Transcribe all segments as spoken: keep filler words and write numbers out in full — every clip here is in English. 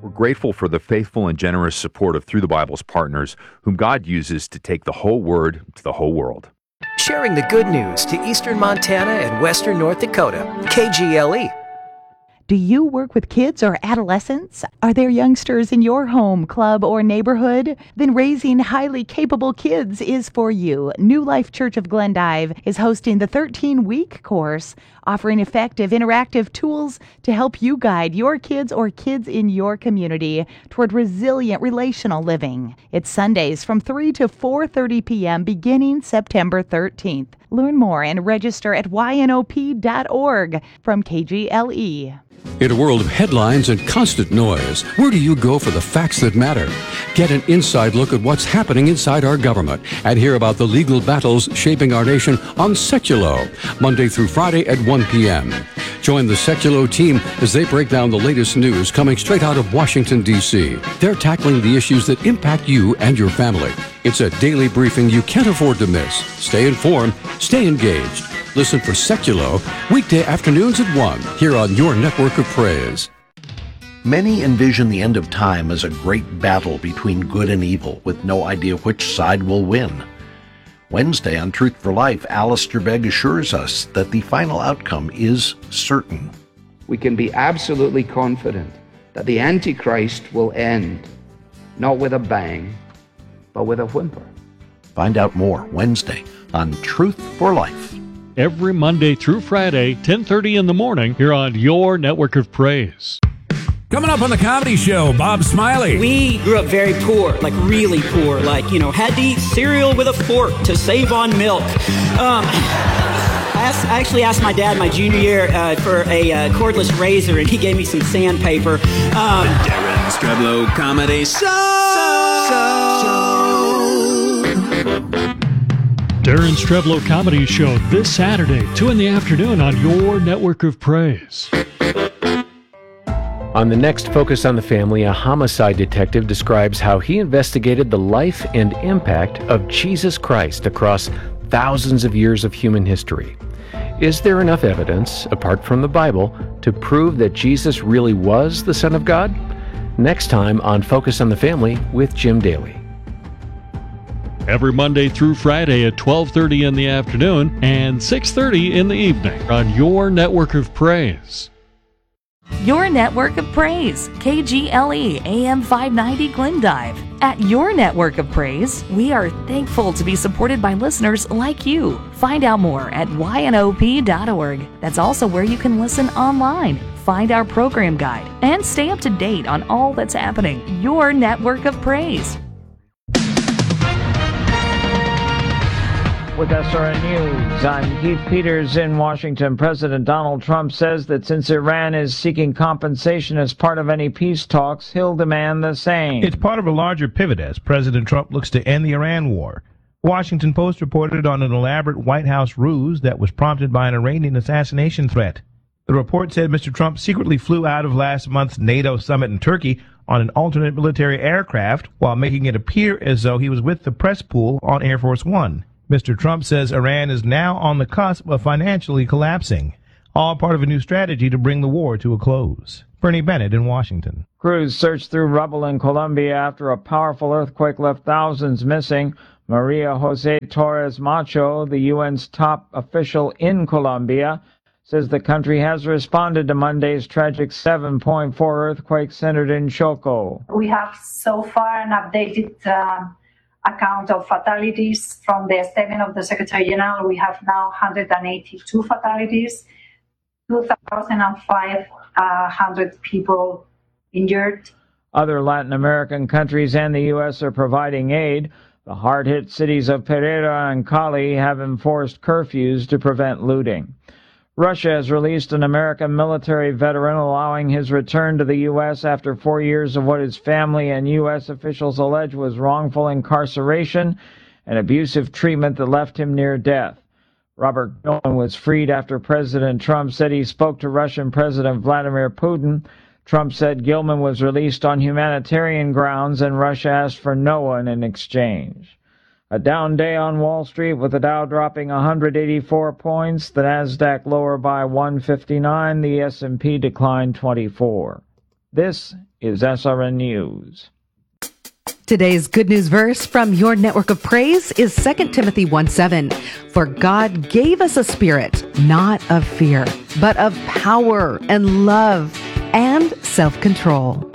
We're grateful for the faithful and generous support of Through the Bible's partners, whom God uses to take the whole Word to the whole world. Sharing the good news to eastern Montana and western North Dakota. K G L E. Do you work with kids or adolescents? Are there youngsters in your home, club, or neighborhood? Then Raising Highly Capable Kids is for you. New Life Church of Glendive is hosting the thirteen-week course, offering effective interactive tools to help you guide your kids or kids in your community toward resilient relational living. It's Sundays from three to four thirty p.m. beginning September thirteenth. Learn more and register at y n o p dot org. From K G L E. In a world of headlines and constant noise, where do you go for the facts that matter? Get an inside look at what's happening inside our government and hear about the legal battles shaping our nation on Seculo, Monday through Friday at one p.m. Join the Seculo team as they break down the latest news coming straight out of Washington, D C They're tackling the issues that impact you and your family. It's a daily briefing you can't afford to miss. Stay informed, stay engaged. Listen for Seculo weekday afternoons at one here on your network of praise. Many envision the end of time as a great battle between good and evil, with no idea which side will win. Wednesday on Truth for Life, Alistair Begg assures us that the final outcome is certain. We can be absolutely confident that the Antichrist will end, not with a bang, but with a whimper. Find out more Wednesday on Truth for Life. Every Monday through Friday, ten thirty in the morning, here on your network of praise. Coming up on the Comedy Show, Bob Smiley. We grew up very poor, like really poor, like, you know, had to eat cereal with a fork to save on milk. Um, I, asked, I actually asked my dad my junior year uh, for a uh, cordless razor, and he gave me some sandpaper. Um, the Darren Streblo Comedy Show. Darren Streblo Comedy Show this Saturday, two in the afternoon on your network of praise. On the next Focus on the Family, a homicide detective describes how he investigated the life and impact of Jesus Christ across thousands of years of human history. Is there enough evidence, apart from the Bible, to prove that Jesus really was the Son of God? Next time on Focus on the Family with Jim Daly. Every Monday through Friday at twelve thirty in the afternoon and six thirty in the evening on your network of praise. Your network of praise, K G L E A M five ninety Glendive. At your network of praise, we are thankful to be supported by listeners like you. Find out more at y n o p dot org. That's also where you can listen online, find our program guide, and stay up to date on all that's happening. Your network of praise. With S R N News, I'm Keith Peters in Washington. President Donald Trump says that since Iran is seeking compensation as part of any peace talks, he'll demand the same. It's part of a larger pivot as President Trump looks to end the Iran war. Washington Post reported on an elaborate White House ruse that was prompted by an Iranian assassination threat. The report said Mister Trump secretly flew out of last month's NATO summit in Turkey on an alternate military aircraft while making it appear as though he was with the press pool on Air Force One. Mister Trump says Iran is now on the cusp of financially collapsing, all part of a new strategy to bring the war to a close. Bernie Bennett in Washington. Crews searched through rubble in Colombia after a powerful earthquake left thousands missing. Maria Jose Torres Macho, the U N's top official in Colombia, says the country has responded to Monday's tragic seven point four earthquake centered in Choco. We have so far an updated uh, account of fatalities from the statement of the Secretary General. We have now one hundred eighty-two fatalities, two thousand five hundred people injured. Other Latin American countries and the U S are providing aid. The hard-hit cities of Pereira and Cali have enforced curfews to prevent looting. Russia has released an American military veteran allowing his return to the U S after four years of what his family and U S officials allege was wrongful incarceration and abusive treatment that left him near death. Robert Gilman was freed after President Trump said he spoke to Russian President Vladimir Putin. Trump said Gilman was released on humanitarian grounds and Russia asked for no one in exchange. A down day on Wall Street with the Dow dropping one hundred eighty-four points, the Nasdaq lower by one fifty-nine, the S and P declined twenty-four. This is S R N News. Today's good news verse from your network of praise is Second Timothy one seven. For God gave us a spirit, not of fear, but of power and love and self-control.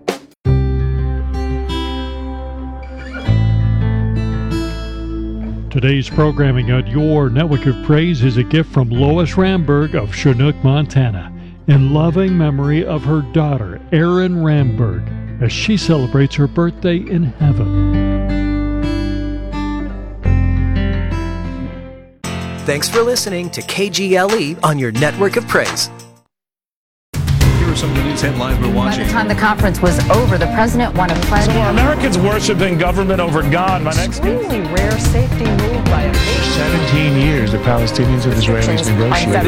Today's programming on your network of praise is a gift from Lois Ramberg of Chinook, Montana, in loving memory of her daughter, Erin Ramberg, as she celebrates her birthday in heaven. Thanks for listening to K G L E on your network of praise. Here are some of the news headlines we're watching. By the time the conference was over, the president won a pledge. So are Americans worshiping government over God? My next extremely rare safety move by a nation. seventeen years the Palestinians and Israelis negotiated.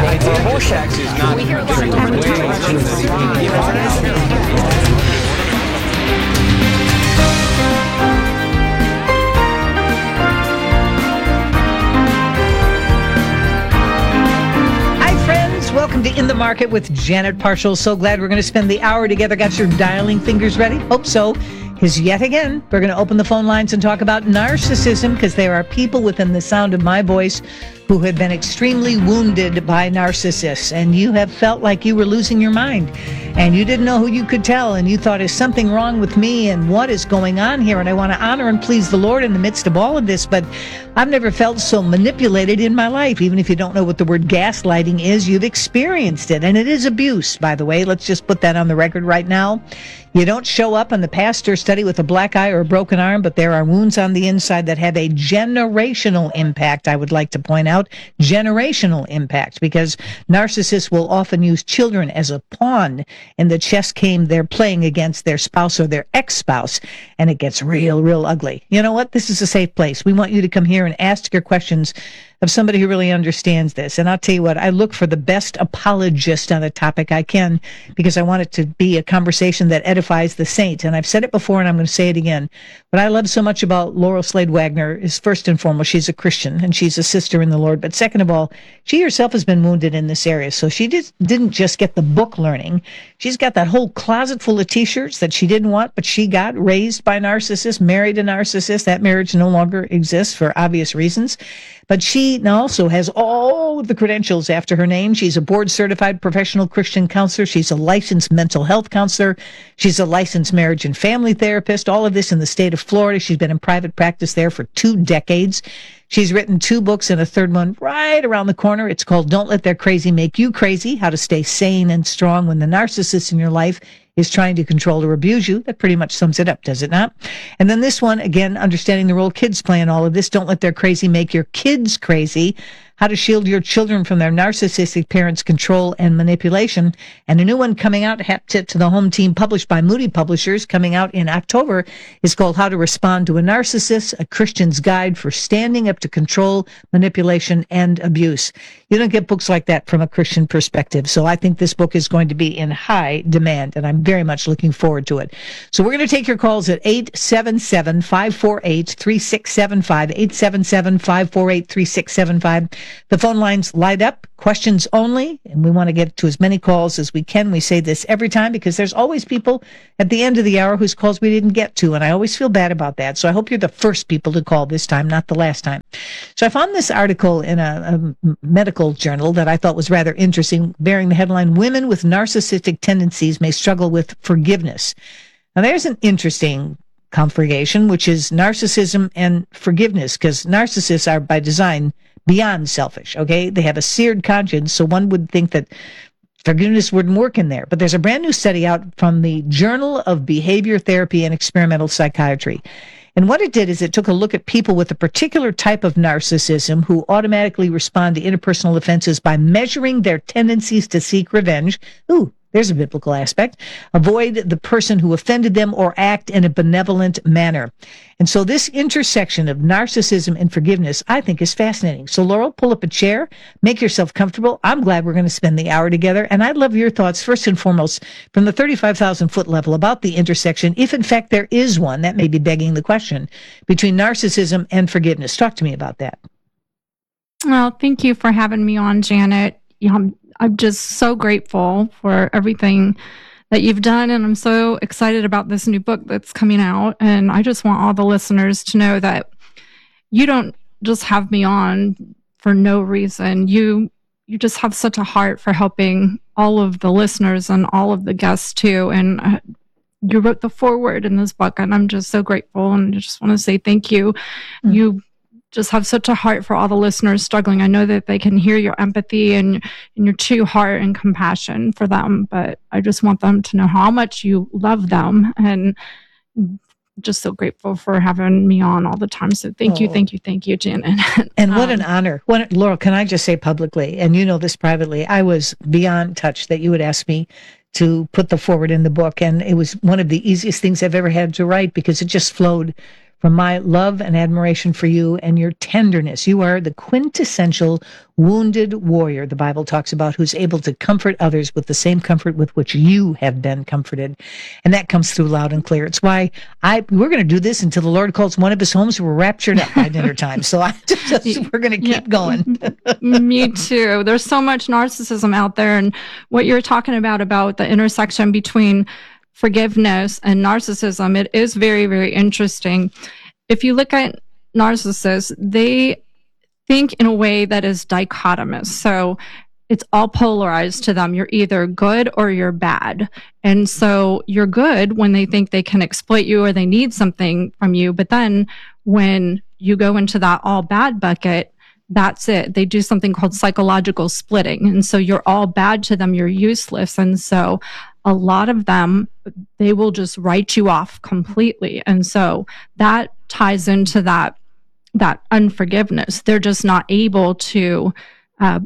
Welcome to In the Market with Janet Parshall. So glad we're going to spend the hour together. Got your dialing fingers ready? Hope so. Because yet again, we're going to open the phone lines and talk about narcissism, because there are people within the sound of my voice who have been extremely wounded by narcissists, and you have felt like you were losing your mind, and you didn't know who you could tell, and you thought, is something wrong with me, and what is going on here? And I want to honor and please the Lord in the midst of all of this, but I've never felt so manipulated in my life. Even if you don't know what the word gaslighting is, you've experienced it, and it is abuse, by the way. Let's just put that on the record right now. You don't show up on the pastor study with a black eye or a broken arm, but there are wounds on the inside that have a generational impact, I would like to point out. Generational impact, because narcissists will often use children as a pawn in the chess game they're playing against their spouse or their ex-spouse, and it gets real, real ugly. You know what? This is a safe place. We want you to come here and ask your questions of somebody who really understands this. And I'll tell you what, I look for the best apologist on a topic I can, because I want it to be a conversation that edifies the saint. And I've said it before, and I'm going to say it again. What I love so much about Laurel Slade Wagner is, first and foremost, she's a Christian, and she's a sister in the Lord. But second of all, she herself has been wounded in this area. So she just didn't just get the book learning. She's got that whole closet full of T-shirts that she didn't want, but she got raised by narcissists, married a narcissist. That marriage no longer exists for obvious reasons. But she now also has all the credentials after her name. She's a board-certified professional Christian counselor. She's a licensed mental health counselor. She's a licensed marriage and family therapist. All of this in the state of Florida. She's been in private practice there for two decades. She's written two books and a third one right around the corner. It's called Don't Let Their Crazy Make You Crazy, How to Stay Sane and Strong When the Narcissist in Your Life is Trying to Control or Abuse You. That pretty much sums it up, does it not? And then this one, again, Understanding the Role Kids Play in All of This. Don't Let Their Crazy Make Your Kids Crazy. How to Shield Your Children from Their Narcissistic Parents' Control and Manipulation. And a new one coming out, hat tip to the home team, published by Moody Publishers, coming out in October, is called How to Respond to a Narcissist, A Christian's Guide for Standing Up to Control, Manipulation, and Abuse. You don't get books like that from a Christian perspective. So I think this book is going to be in high demand, and I'm very much looking forward to it. So we're going to take your calls at eight seven seven, five four eight, three six seven five, eight seven seven, five four eight, three six seven five. The phone lines light up, questions only, and we want to get to as many calls as we can. We say this every time because there's always people at the end of the hour whose calls we didn't get to, and I always feel bad about that. So I hope you're the first people to call this time, not the last time. So I found this article in a, a medical journal that I thought was rather interesting, bearing the headline, Women with Narcissistic Tendencies May Struggle with Forgiveness. Now there's an interesting conflagration, which is narcissism and forgiveness, because narcissists are by design beyond selfish, okay? They have a seared conscience, so one would think that forgiveness wouldn't work in there. But there's a brand new study out from the Journal of Behavior Therapy and Experimental Psychiatry. And what it did is it took a look at people with a particular type of narcissism who automatically respond to interpersonal offenses by measuring their tendencies to seek revenge. Ooh, there's a biblical aspect. Avoid the person who offended them or act in a benevolent manner. And so this intersection of narcissism and forgiveness, I think, is fascinating. So Laurel, pull up a chair, make yourself comfortable. I'm glad we're going to spend the hour together. And I'd love your thoughts, first and foremost, from the thirty-five thousand foot level about the intersection, if in fact there is one, that may be begging the question, between narcissism and forgiveness. Talk to me about that. Well, thank you for having me on, Janet. You know, I'm, I'm just so grateful for everything that you've done. And I'm so excited about this new book that's coming out. And I just want all the listeners to know that you don't just have me on for no reason. You you just have such a heart for helping all of the listeners and all of the guests too. And uh, you wrote the foreword in this book, and I'm just so grateful. And I just want to say thank you. Mm-hmm. You just have such a heart for all the listeners struggling. I know that they can hear your empathy and, and your true heart and compassion for them, but I just want them to know how much you love them, and just so grateful for having me on all the time. So thank oh. you, thank you, thank you, Janet. And what um, an honor. What, Laurel, can I just say publicly, and you know this privately, I was beyond touched that you would ask me to put the forward in the book. And it was one of the easiest things I've ever had to write, because it just flowed from my love and admiration for you and your tenderness. You are the quintessential wounded warrior, the Bible talks about, who's able to comfort others with the same comfort with which you have been comforted. And that comes through loud and clear. It's why I we're going to do this until the Lord calls one of his homes. We're raptured up by dinner time. So I just, we're going to keep yeah. going. Me too. There's so much narcissism out there. And what you're talking about, about the intersection between forgiveness and narcissism, it is very, very interesting. If you look at narcissists, they think in a way that is dichotomous. So it's all polarized to them. You're either good or you're bad. And so you're good when they think they can exploit you or they need something from you. But then when you go into that all bad bucket, that's it. They do something called psychological splitting. And so you're all bad to them. You're useless. And so a lot of them, they will just write you off completely. And so that ties into that, that unforgiveness. They're just not able to uh,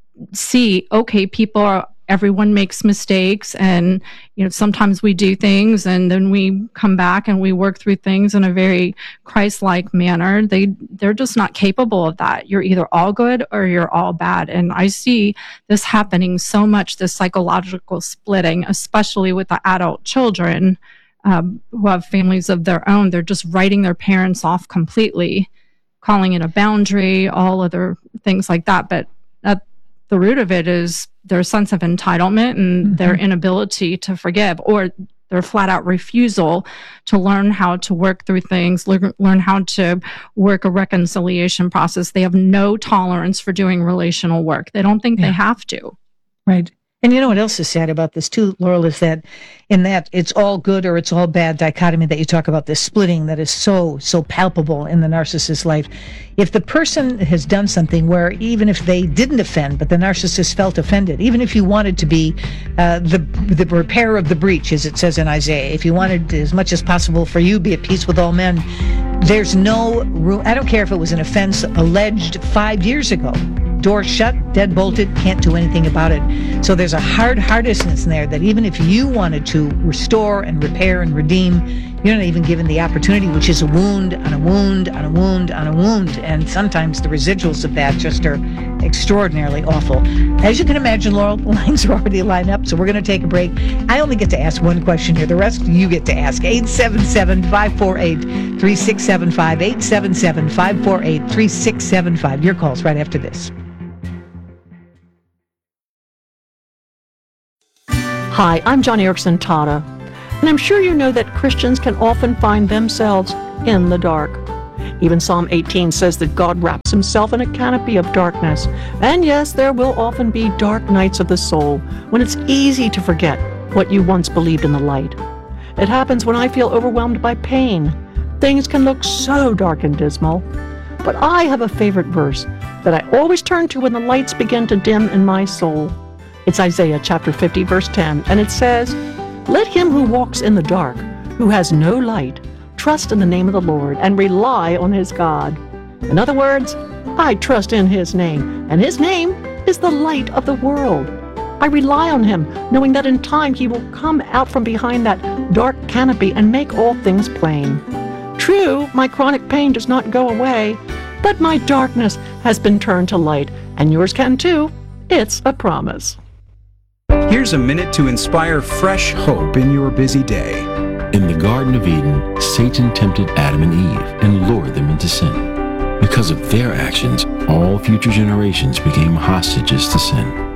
see, okay, people are, everyone makes mistakes, and you know, sometimes we do things and then we come back and we work through things in a very Christ-like manner. They they're just not capable of that. You're either all good or you're all bad. And I see this happening so much, this psychological splitting, especially with the adult children um, who have families of their own. They're just writing their parents off completely, calling it a boundary, all other things like that. But at the root of it is their sense of entitlement and mm-hmm. their inability to forgive, or their flat out refusal to learn how to work through things, learn, learn how to work a reconciliation process. They have no tolerance for doing relational work. They don't think yeah. they have to. Right. And you know what else is sad about this too, Laurel, is that in that it's all good or it's all bad dichotomy that you talk about, this splitting that is so, so palpable in the narcissist's life. If the person has done something where even if they didn't offend, but the narcissist felt offended, even if you wanted to be uh, the the repairer of the breach, as it says in Isaiah, if you wanted as much as possible for you be at peace with all men, there's no room. I don't care if it was an offense alleged five years ago. Door shut, dead bolted, can't do anything about it. So there's a hard-heartedness in there that even if you wanted to restore and repair and redeem, you're not even given the opportunity, which is a wound on a wound on a wound on a wound. And sometimes the residuals of that just are extraordinarily awful. As you can imagine, Laurel, the lines are already lined up, so we're going to take a break. I only get to ask one question here. The rest you get to ask. eight seven seven, five four eight, three six seven five, eight seven seven, five four eight, three six seven five. Your calls right after this. Hi, I'm John Erickson Tata, and I'm sure you know that Christians can often find themselves in the dark. Even Psalm eighteen says that God wraps himself in a canopy of darkness. And yes, there will often be dark nights of the soul when it's easy to forget what you once believed in the light. It happens when I feel overwhelmed by pain. Things can look so dark and dismal. But I have a favorite verse that I always turn to when the lights begin to dim in my soul. It's Isaiah chapter fifty, verse ten, and it says, "Let him who walks in the dark, who has no light, trust in the name of the Lord and rely on his God." In other words, I trust in his name, and his name is the light of the world. I rely on him, knowing that in time he will come out from behind that dark canopy and make all things plain. True, my chronic pain does not go away, but my darkness has been turned to light, and yours can too. It's a promise. Here's a minute to inspire fresh hope in your busy day. In the Garden of Eden, Satan tempted Adam and Eve and lured them into sin. Because of their actions, all future generations became hostages to sin.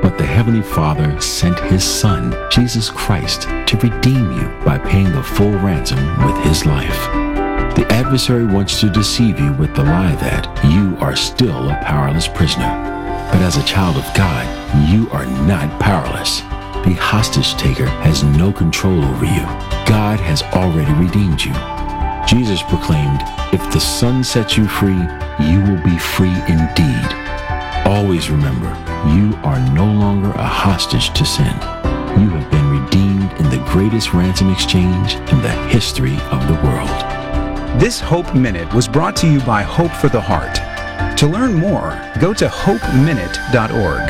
But the Heavenly Father sent His Son, Jesus Christ, to redeem you by paying the full ransom with His life. The adversary wants to deceive you with the lie that you are still a powerless prisoner. But as a child of God, you are not powerless. The hostage taker has no control over you. God has already redeemed you. Jesus proclaimed, "If the Son sets you free, you will be free indeed." Always remember, you are no longer a hostage to sin. You have been redeemed in the greatest ransom exchange in the history of the world. This Hope Minute was brought to you by Hope for the Heart. To learn more, go to hope minute dot org.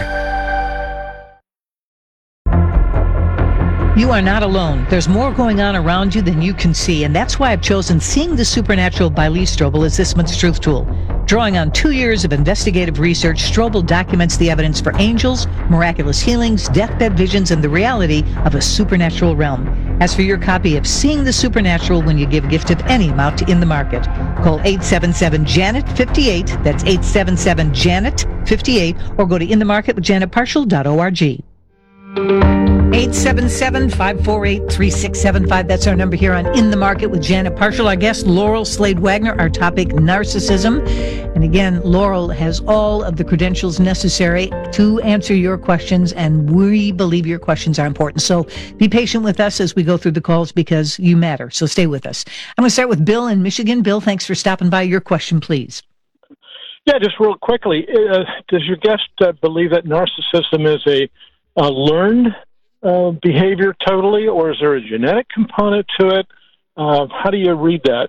You are not alone. There's more going on around you than you can see, and that's why I've chosen Seeing the Supernatural by Lee Strobel as this month's Truth Tool. Drawing on two years of investigative research, Strobel documents the evidence for angels, miraculous healings, deathbed visions, and the reality of a supernatural realm. As for your copy of Seeing the Supernatural when you give a gift of any amount to In the Market, call eight seven seven, Janet fifty-eight, that's eight seven seven, Janet fifty-eight, or go to in the market with janet partial dot org. eight seven seven, five four eight, three six seven five. That's our number here on In the Market with Janet Partial. Our guest, Laurel Slade Wagner. Our topic, narcissism. And again, Laurel has all of the credentials necessary to answer your questions, and we believe your questions are important. So be patient with us as we go through the calls because you matter. So stay with us. I'm going to start with Bill in Michigan. Bill, thanks for stopping by. Your question, please. Yeah, just real quickly. Uh, does your guest uh, believe that narcissism is a uh, learned Uh, behavior totally, or is there a genetic component to it? Uh, how do you read that?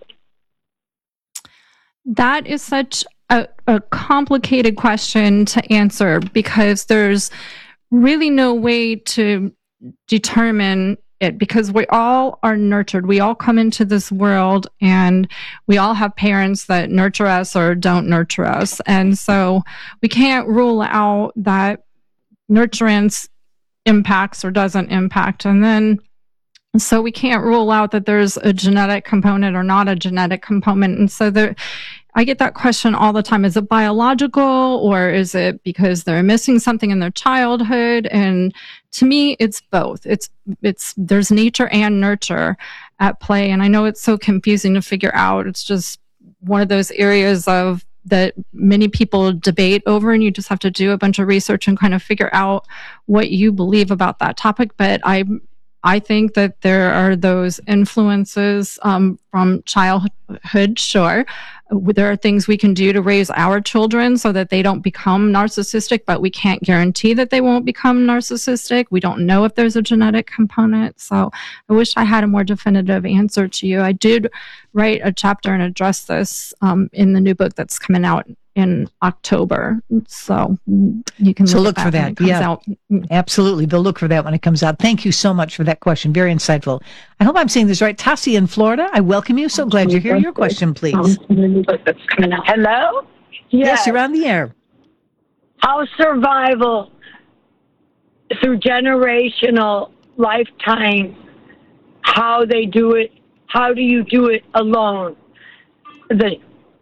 That is such a, a complicated question to answer because there's really no way to determine it because we all are nurtured. We all come into this world and we all have parents that nurture us or don't nurture us. And so we can't rule out that nurturance impacts or doesn't impact. And then, so we can't rule out that there's a genetic component or not a genetic component. And so there, I get that question all the time. Is it biological or is it because they're missing something in their childhood? And to me, it's both. It's, it's, there's nature and nurture at play. And I know it's so confusing to figure out. It's just one of those areas of that many people debate over, and you just have to do a bunch of research and kind of figure out what you believe about that topic. But I, I think that there are those influences um, from childhood, sure. There are things we can do to raise our children so that they don't become narcissistic, but we can't guarantee that they won't become narcissistic. We don't know if there's a genetic component. So I wish I had a more definitive answer to you. I did write a chapter and address this um, in the new book that's coming out in October. So you can so look, look for that. Yeah, out. Absolutely. They'll look for that when it comes out. Thank you so much for that question. Very insightful. I hope I'm saying this right. Tassie in Florida, I welcome you. So glad you're here. Your question, please. Hello? Yes, yes, you're on the air. How survival through generational lifetime, how they do it, how do you do it alone? The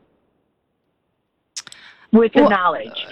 with the well, knowledge.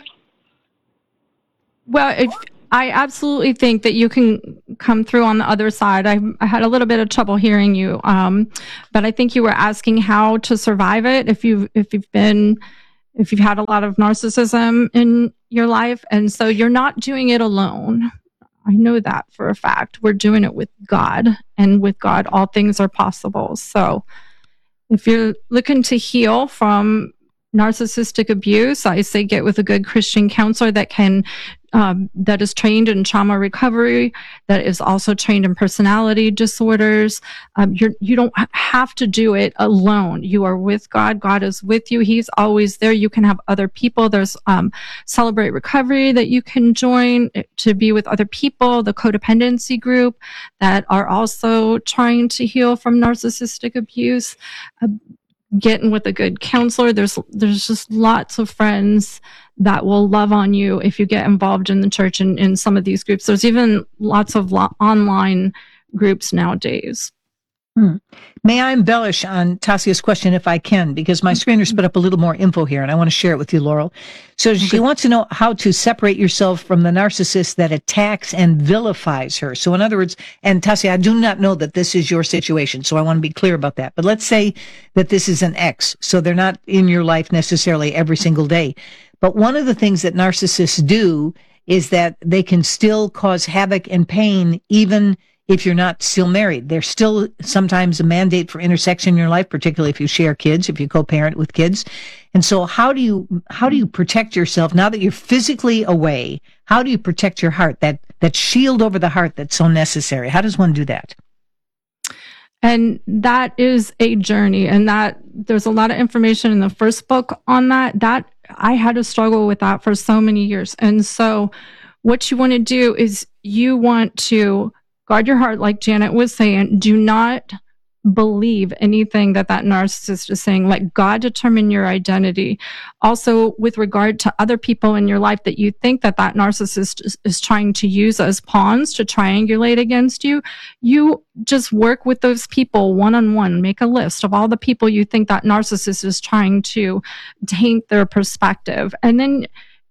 Well, if, I absolutely think that you can come through on the other side. I, I had a little bit of trouble hearing you, um, but I think you were asking how to survive it if you've if you've been if you've had a lot of narcissism in your life, and so you're not doing it alone. I know that for a fact. We're doing it with God, and with God, all things are possible. So, if you're looking to heal from narcissistic abuse, I say get with a good Christian counselor that can um, that is trained in trauma recovery, that is also trained in personality disorders. Um, you're, you don't have to do it alone. You are with God. God is with you. He's always there. You can have other people. There's um, Celebrate Recovery that you can join to be with other people, the codependency group that are also trying to heal from narcissistic abuse. Uh, Getting with a good counselor. There's there's just lots of friends that will love on you if you get involved in the church and in some of these groups. There's even lots of lo- online groups nowadays. Hmm. May I embellish on Tasia's question if I can, because my screener's put up a little more info here and I want to share it with you, Laurel. So she okay. wants to know how to separate yourself from the narcissist that attacks and vilifies her. So in other words, and Tasia, I do not know that this is your situation, so I want to be clear about that. But let's say that this is an ex, so they're not in your life necessarily every single day. But one of the things that narcissists do is that they can still cause havoc and pain even if you're not still married. There's still sometimes a mandate for intersection in your life, particularly if you share kids, if you co-parent with kids. And so how do you, how do you protect yourself now that you're physically away? How do you protect your heart, that, that shield over the heart that's so necessary? How does one do that? And that is a journey, and that there's a lot of information in the first book on that. That I had to struggle with that for so many years. And so what you want to do is you want to guard your heart, like Janet was saying. Do not believe anything that that narcissist is saying. Let God determine your identity. Also, with regard to other people in your life that you think that that narcissist is, is trying to use as pawns to triangulate against you, you just work with those people one-on-one. Make a list of all the people you think that narcissist is trying to taint their perspective. And then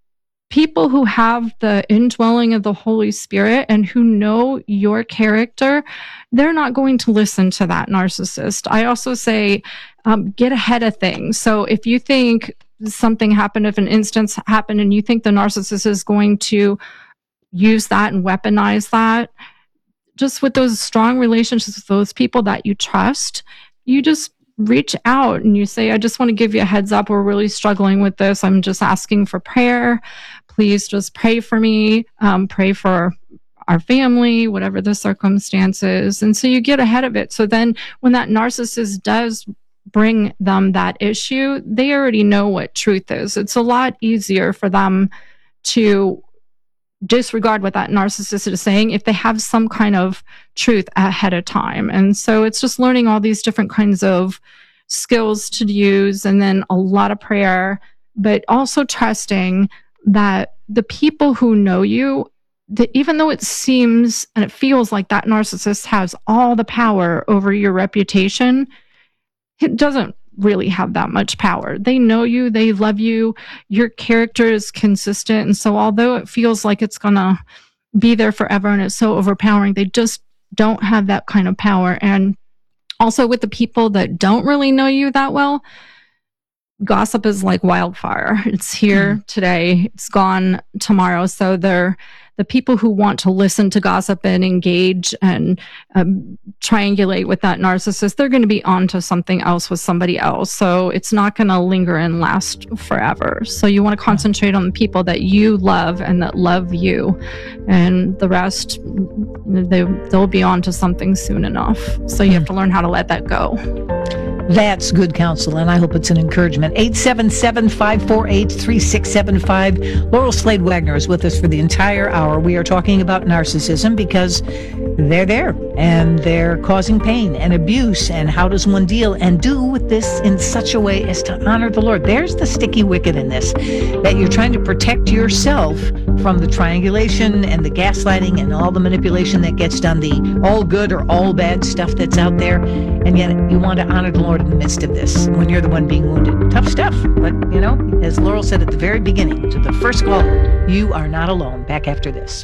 people who have the indwelling of the Holy Spirit and who know your character, they're not going to listen to that narcissist. I also say, um, get ahead of things. So if you think something happened, if an instance happened and you think the narcissist is going to use that and weaponize that, just with those strong relationships with those people that you trust, you just reach out and you say, I just want to give you a heads up. We're really struggling with this. I'm just asking for prayer. Please just pray for me. Um, pray for our family, whatever the circumstances. And so you get ahead of it. So then when that narcissist does bring them that issue, they already know what truth is. It's a lot easier for them to disregard what that narcissist is saying if they have some kind of truth ahead of time. And so it's just learning all these different kinds of skills to use, and then a lot of prayer, but also trusting that the people who know you, that even though it seems and it feels like that narcissist has all the power over your reputation, it doesn't really have that much power. They know you, they love you, your character is consistent. And so although it feels like it's gonna be there forever and it's so overpowering, they just don't have that kind of power. And also with the people that don't really know you that well, gossip is like wildfire. It's here mm. today, it's gone tomorrow. So they're the people who want to listen to gossip and engage and um, triangulate with that narcissist, they're going to be on to something else with somebody else. So it's not going to linger and last forever. So you want to concentrate on the people that you love and that love you. And the rest, they, they'll be on to something soon enough. So you have to learn how to let that go. That's good counsel, and I hope it's an encouragement. eight seven seven, five four eight, three six seven five. Laurel Slade Wagner is with us for the entire hour. We are talking about narcissism because they're there, and they're causing pain and abuse, and how does one deal and do with this in such a way as to honor the Lord? There's the sticky wicket in this, that you're trying to protect yourself from the triangulation and the gaslighting and all the manipulation that gets done, the all good or all bad stuff that's out there, and yet you want to honor the Lord in the midst of this when you're the one being wounded. Tough stuff, but you know, as Laurel said at the very beginning to the first caller, you are not alone. Back after this.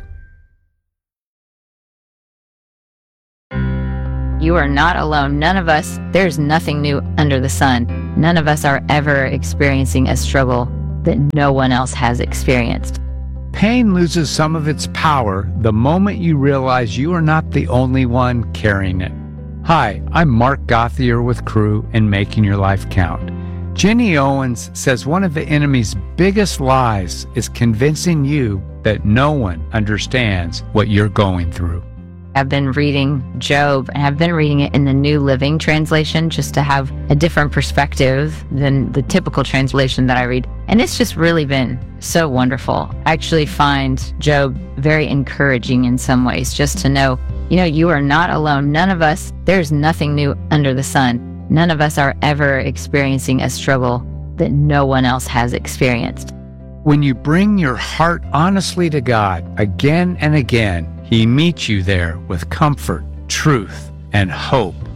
You are not alone. None of us, there's nothing new under the sun. None of us are ever experiencing a struggle that no one else has experienced. Pain loses some of its power the moment you realize you are not the only one carrying it. Hi, I'm Mark Gothier with Crew and Making Your Life Count. Jenny Owens says one of the enemy's biggest lies is convincing you that no one understands what you're going through. I've been reading Job, and I've been reading it in the New Living Translation just to have a different perspective than the typical translation that I read. And it's just really been so wonderful. I actually find Job very encouraging in some ways, just to know, you know, you are not alone. None of us, there's nothing new under the sun. None of us are ever experiencing a struggle that no one else has experienced. When you bring your heart honestly to God again and again, He meets you there with comfort, truth, and hope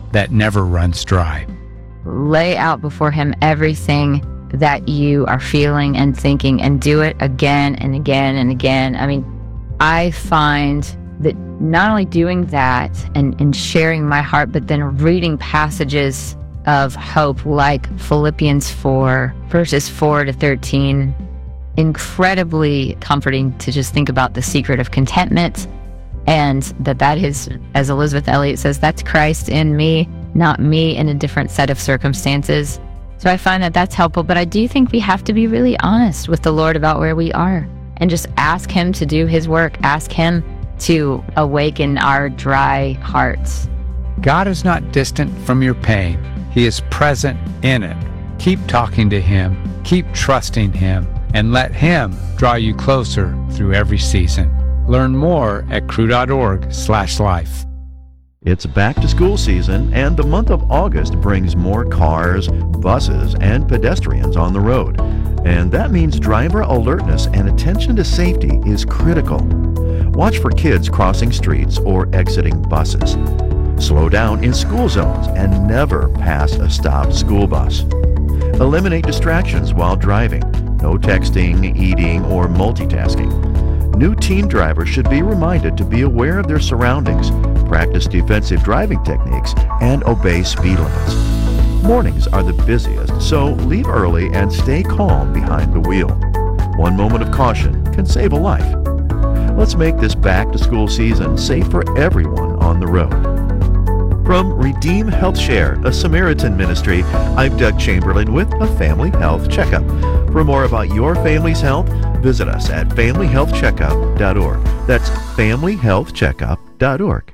that never runs dry. Lay out before him everything that you are feeling and thinking, and do it again and again and again. I mean, I find that not only doing that and, and sharing my heart, but then reading passages of hope like Philippians four, verses four to thirteen, incredibly comforting to just think about the secret of contentment, and that that is, as Elizabeth Elliot says, that's Christ in me, not me in a different set of circumstances. So I find that that's helpful, but I do think we have to be really honest with the Lord about where we are and just ask him to do his work, ask him to awaken our dry hearts. God is not distant from your pain. He is present in it. Keep talking to him, keep trusting him, and let him draw you closer through every season. Learn more at crew.org slash life. It's back to school season, and the month of August brings more cars, buses, and pedestrians on the road. And that means driver alertness and attention to safety is critical. Watch for kids crossing streets or exiting buses. Slow down in school zones and never pass a stopped school bus. Eliminate distractions while driving. No texting, eating, or multitasking. New teen drivers should be reminded to be aware of their surroundings, practice defensive driving techniques, and obey speed limits. Mornings are the busiest, so leave early and stay calm behind the wheel. One moment of caution can save a life. Let's make this back-to-school season safe for everyone on the road. From Redeem Health Share, a Samaritan ministry, I'm Doug Chamberlain with a Family Health Checkup. For more about your family's health, visit us at family health checkup dot org. That's family health checkup dot org.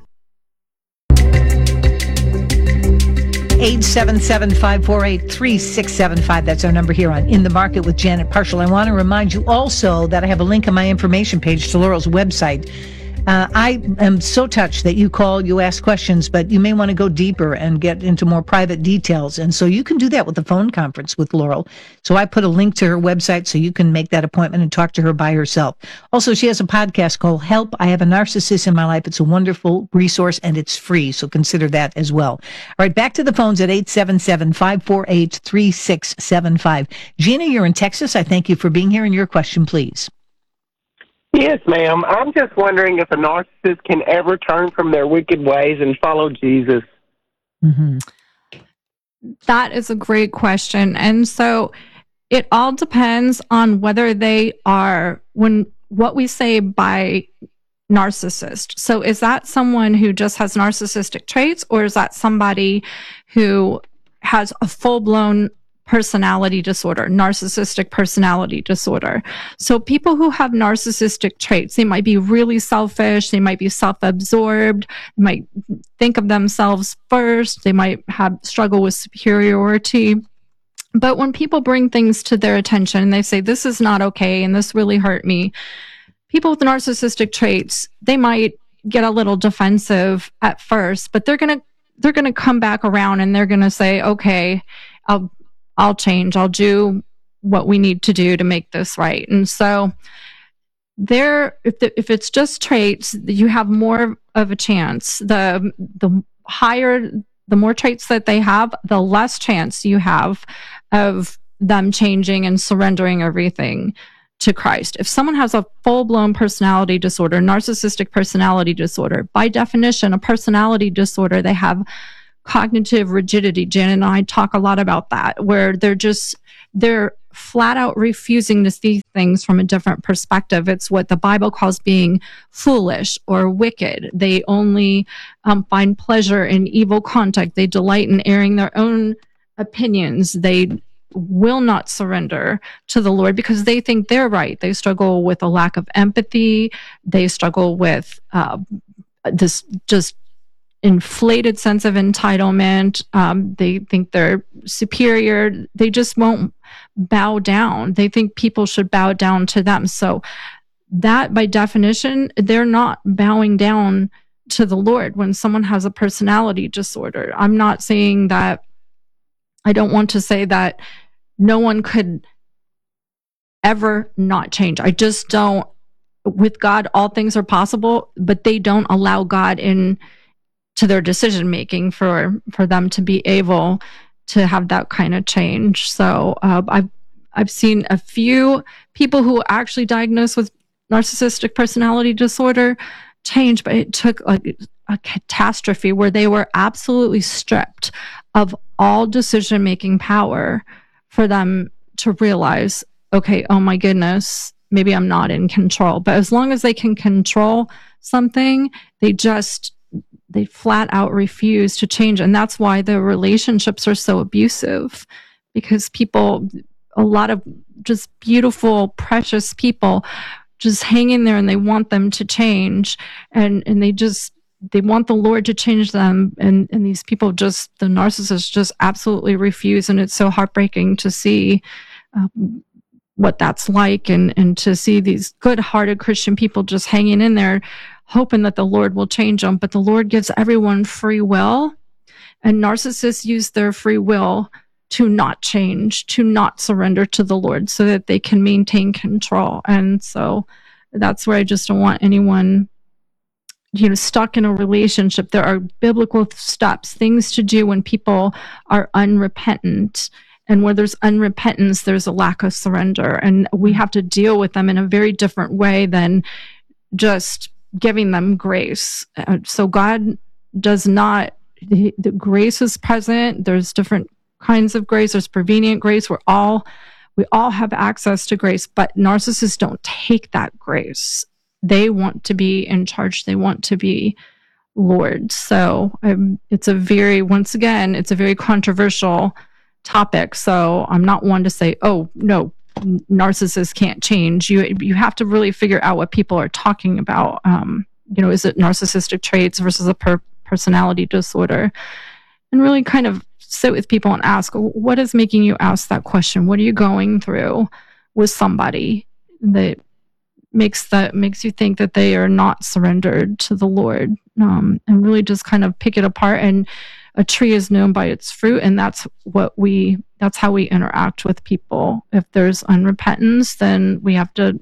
eight seven seven, five four eight, three six seven five. That's our number here on In the Market with Janet Parshall. I want to remind you also that I have a link on my information page to Laurel's website. Uh, I am so touched that you call, you ask questions, but you may want to go deeper and get into more private details. And so you can do that with the phone conference with Laurel. So I put a link to her website so you can make that appointment and talk to her by herself. Also, she has a podcast called Help, I Have a Narcissist in My Life. It's a wonderful resource and it's free. So consider that as well. All right, back to the phones at eight seven seven, five four eight, three six seven five. Gina, you're in Texas. I thank you for being here, and your question, please. Yes, ma'am. I'm just wondering if a narcissist can ever turn from their wicked ways and follow Jesus. Mm-hmm. That is a great question. And so it all depends on whether they are, when what we say by narcissist. So is that someone who just has narcissistic traits, or is that somebody who has a full-blown personality disorder, narcissistic personality disorder? So people who have narcissistic traits, they might be really selfish, they might be self-absorbed, they might think of themselves first, they might have struggle with superiority. But when people bring things to their attention and they say, this is not okay and this really hurt me, people with narcissistic traits, they might get a little defensive at first, but they're going to they're going to come back around and they're going to say, okay, I'll I'll change. I'll do what we need to do to make this right. And so there, if the, if it's just traits, you have more of a chance. The the higher, the more traits that they have, the less chance you have of them changing and surrendering everything to Christ. If someone has a full-blown personality disorder, narcissistic personality disorder, by definition, a personality disorder, they have cognitive rigidity. Jan and I talk a lot about that, where they're just, they're flat out refusing to see things from a different perspective. It's what the Bible calls being foolish or wicked. They only um, find pleasure in evil conduct. They delight in airing their own opinions. They will not surrender to the Lord because they think they're right. They struggle with a lack of empathy. They struggle with uh, this just inflated sense of entitlement. Um, they think they're superior. They just won't bow down. They think people should bow down to them. So that, by definition, they're not bowing down to the Lord when someone has a personality disorder. I'm not saying that, I don't want to say that no one could ever not change. I just don't, with God, all things are possible, but they don't allow God in to their decision making for for them to be able to have that kind of change. So uh, I've I've seen a few people who actually diagnosed with narcissistic personality disorder change, but it took like a catastrophe where they were absolutely stripped of all decision making power for them to realize, okay, oh my goodness, maybe I'm not in control. But as long as they can control something, they just they flat out refuse to change. And that's why the relationships are so abusive, because people, a lot of just beautiful, precious people just hang in there and they want them to change. And, and they just, they want the Lord to change them. And, and these people just, the narcissists just absolutely refuse. And it's so heartbreaking to see um, what that's like, and, and to see these good-hearted Christian people just hanging in there, hoping that the Lord will change them. But the Lord gives everyone free will, and narcissists use their free will to not change, to not surrender to the Lord so that they can maintain control. And so that's where I just don't want anyone, you know, stuck in a relationship. There are biblical steps, things to do when people are unrepentant. And where there's unrepentance, there's a lack of surrender. And we have to deal with them in a very different way than just giving them grace. Uh, so God does not, the, the grace is present. There's different kinds of grace. There's prevenient grace. We're all, we all have access to grace, but narcissists don't take that grace. They want to be in charge. They want to be Lord. So um, it's a very, once again, it's a very controversial topic. So I'm not one to say, oh, no, narcissists can't change. You you have to really figure out what people are talking about. Um, you know, is it narcissistic traits versus a per- personality disorder? And really kind of sit with people and ask, what is making you ask that question? What are you going through with somebody that makes that makes you think that they are not surrendered to the Lord? Um, and really just kind of pick it apart. And a tree is known by its fruit, and that's what we that's how we interact with people. If there's unrepentance, then we have to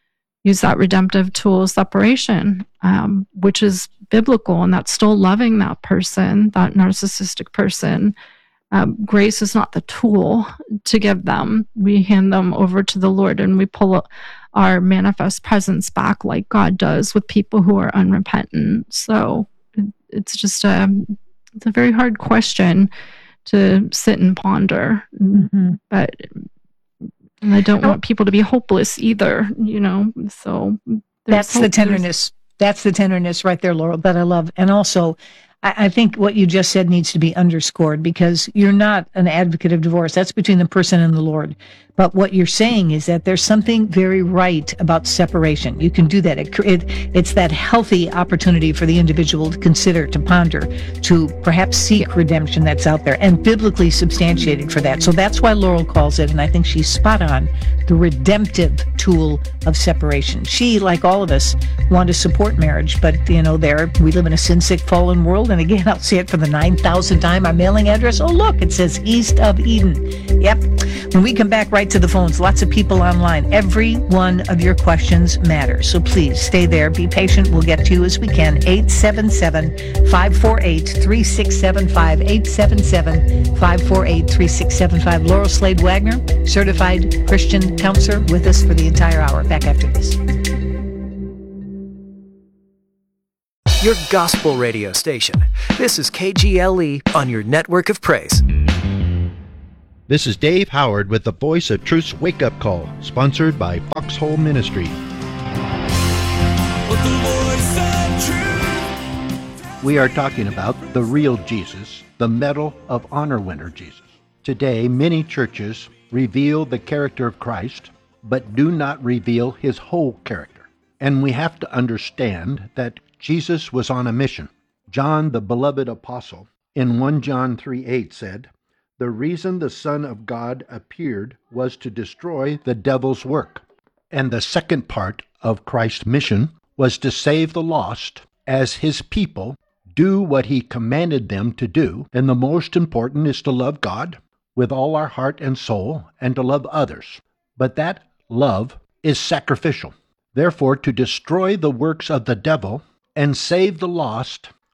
use that redemptive tool of separation, um, which is biblical, and that's still loving that person, that narcissistic person. Um, grace is not the tool to give them. We hand them over to the Lord, and we pull our manifest presence back like God does with people who are unrepentant. So it's just a it's a very hard question to sit and ponder. Mm-hmm. But and I don't want people to be hopeless either, you know. So that's the tenderness. That's the tenderness right there, Laurel, that I love. And also, I, I think what you just said needs to be underscored, because you're not an advocate of divorce. That's between the person and the Lord. But what you're saying is that there's something very right about separation. You can do that. It, it, it's that healthy opportunity for the individual to consider, to ponder, to perhaps seek redemption that's out there, and biblically substantiated for that. So that's why Laurel calls it, and I think she's spot on, the redemptive tool of separation. She, like all of us, want to support marriage, but, you know, there we live in a sin-sick, fallen world. And again, I'll say it for the nine thousandth time, our mailing address. Oh, look, it says East of Eden. Yep. When we come back, right to the phones, lots of people online. Every one of your questions matters. So please stay there. Be patient. We'll get to you as we can. eight seven seven, five four eight, three six seven five. eight seven seven, five four eight, three six seven five. Laurel Slade Wagner, certified Christian counselor, with us for the entire hour. Back after this. Your gospel radio station. This is K G L E on your network of praise. This is Dave Howard with the Voice of Truth's Wake Up Call, sponsored by Foxhole Ministry. We are talking about the real Jesus, the Medal of Honor winner Jesus. Today, many churches reveal the character of Christ, but do not reveal his whole character. And we have to understand that Jesus was on a mission. John, the beloved apostle, in First John three eight said, "The reason the Son of God appeared was to destroy the devil's work." And the second part of Christ's mission was to save the lost as his people do what he commanded them to do. And the most important is to love God with all our heart and soul, and to love others. But that love is sacrificial. Therefore, to destroy the works of the devil and save the lost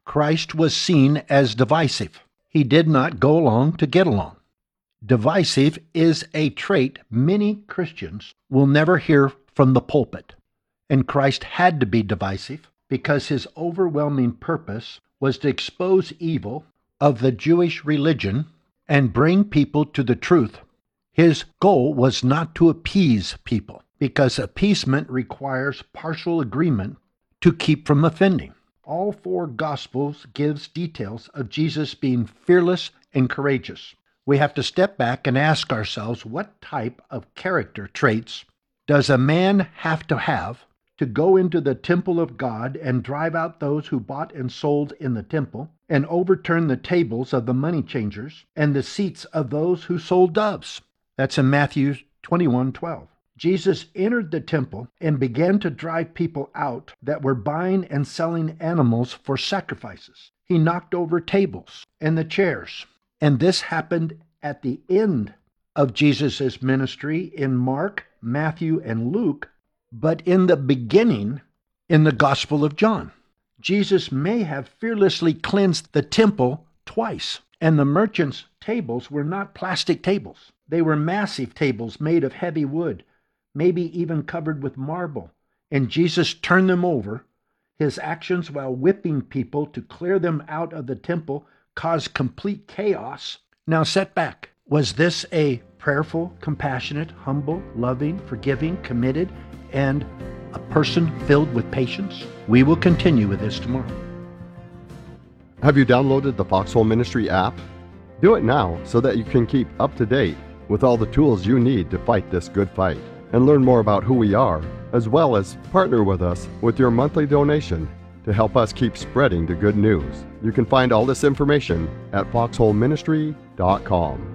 Christ was seen as divisive. He did not go along to get along. Divisive is a trait many Christians will never hear from the pulpit. And Christ had to be divisive because his overwhelming purpose was to expose evil of the Jewish religion and bring people to the truth. His goal was not to appease people, because appeasement requires partial agreement to keep from offending. All four Gospels gives details of Jesus being fearless and courageous. We have to step back and ask ourselves, what type of character traits does a man have to have to go into the temple of God and drive out those who bought and sold in the temple, and overturn the tables of the money changers and the seats of those who sold doves? That's in Matthew twenty-one twelve. Jesus entered the temple and began to drive people out that were buying and selling animals for sacrifices. He knocked over tables and the chairs. And this happened at the end of Jesus' ministry in Mark, Matthew, and Luke, but in the beginning in the Gospel of John. Jesus may have fearlessly cleansed the temple twice, and the merchants' tables were not plastic tables. They were massive tables made of heavy wood, maybe even covered with marble, and Jesus turned them over. His actions while whipping people to clear them out of the temple caused complete chaos. Now set back. Was this a prayerful, compassionate, humble, loving, forgiving, committed, and a person filled with patience? We will continue with this tomorrow. Have you downloaded the Foxhole Ministry app? Do it now so that you can keep up to date with all the tools you need to fight this good fight, and learn more about who we are, as well as partner with us with your monthly donation to help us keep spreading the good news. You can find all this information at foxhole ministry dot com.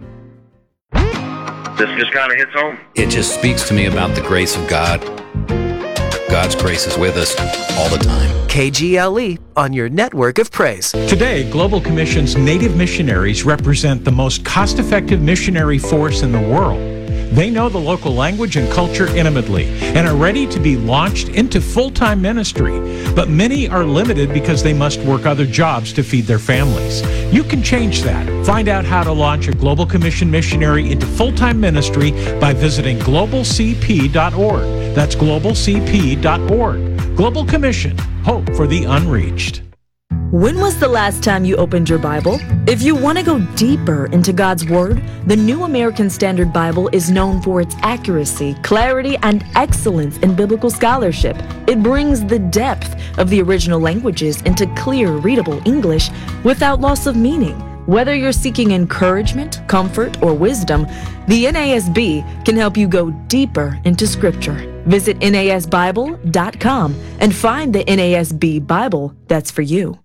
This just kind of hits home. It just speaks to me about the grace of God. God's grace is with us all the time. K G L E on your network of praise. Today, Global Commission's Native missionaries represent the most cost-effective missionary force in the world. They know the local language and culture intimately and are ready to be launched into full-time ministry. But many are limited because they must work other jobs to feed their families. You can change that. Find out how to launch a Global Commission missionary into full-time ministry by visiting global c p dot org. That's global c p dot org. Global Commission, hope for the unreached. When was the last time you opened your Bible? If you want to go deeper into God's Word, the New American Standard Bible is known for its accuracy, clarity, and excellence in biblical scholarship. It brings the depth of the original languages into clear, readable English without loss of meaning. Whether you're seeking encouragement, comfort, or wisdom, the N A S B can help you go deeper into Scripture. Visit N A S Bible dot com and find the N A S B Bible that's for you.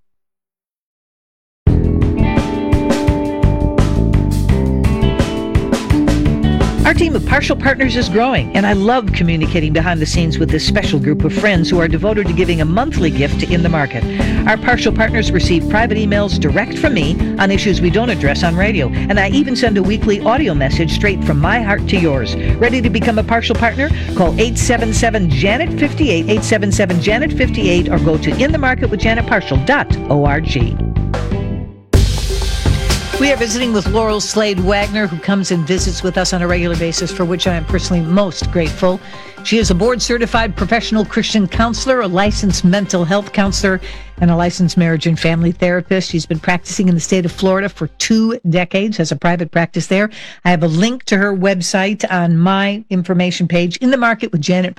Our team of Partial Partners is growing, and I love communicating behind the scenes with this special group of friends who are devoted to giving a monthly gift to In the Market. Our Partial Partners receive private emails direct from me on issues we don't address on radio, and I even send a weekly audio message straight from my heart to yours. Ready to become a Partial Partner? Call eight seven seven Janet fifty-eight, eight seven seven Janet fifty-eight, or go to in the market with janet partial dot org. We are visiting with Laurel Slade Wagner, who comes and visits with us on a regular basis, for which I am personally most grateful. She is a board-certified professional Christian counselor, a licensed mental health counselor, and a licensed marriage and family therapist. She's been practicing in the state of Florida for two decades, has a private practice there. I have a link to her website on my information page, In the Market with Janet